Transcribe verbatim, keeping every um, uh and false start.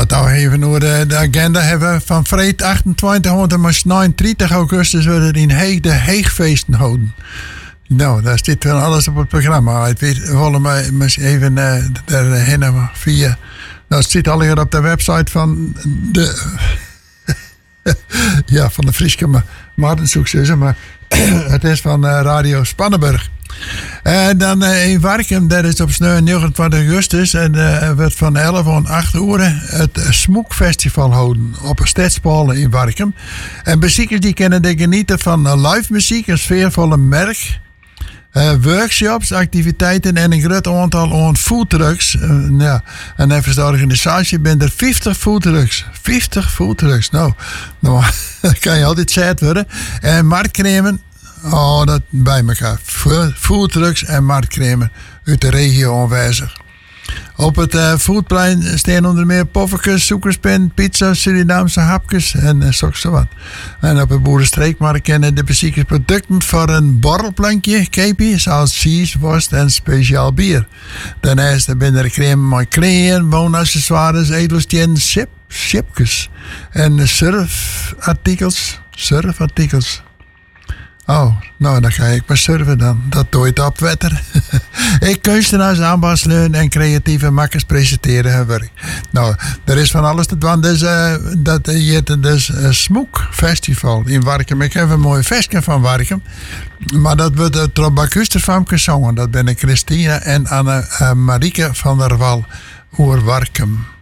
nou even door de, de agenda hebben. Van vrijdag achtentwintig tot en met negenentwintig augustus worden in Heeg de Heegfeesten houden. Nou, daar zit van alles op het programma. Ik weet, we willen maar even uh, daarheen via... Nou, het zit al op de website van de... ja, van de Frieske Maartensuccessen, maar het is van uh, Radio Spannenburg. En dan uh, in Warkum, dat is op negenentwintig augustus. En uh, wordt van elf tot acht uur het Smoekfestival houden op een stadspolen in Warkum. En bezoekers die kunnen de genieten van uh, live muziek, een sfeervolle merk. Uh, workshops, activiteiten en een groot aantal aan foodtrucks. Uh, ja. En even de organisatie bent er vijftig foodtrucks. vijftig foodtrucks. Nou, nou kan je altijd zet worden. En marktcremen. Oh, dat bij elkaar. Foodtrucks en marktcremen uit de regio aanwezig. Op het uh, foodplein staan onder meer poffertjes, zoekerspin, pizza, Surinaamse hapjes en uh, zo wat. En op het boerenstreekmarkt kennen de bezoekers producten voor een borrelplankje, kepi, zoals cheese, worst en speciaal bier. Daarnaast binnen de crème met kleren, woonaccessoires, edelstenen, chip, chipjes en surfartikels. Surfartikels. Oh, nou dan ga ik maar surfen dan. Dat doe je op wetter. Ik kunstenaars aanbasleun en creatieve makkers presenteren hun werk. Nou, er is van alles te doen. Dus uh, dat heet dus uh, Smoek Festival in Warkum. Ik heb een mooi feestje van Warkum. Maar dat wordt het Trobakusterfamke zongen. Dat ben ik Christina en Anne uh, Marieke van der Wal oer Warkum.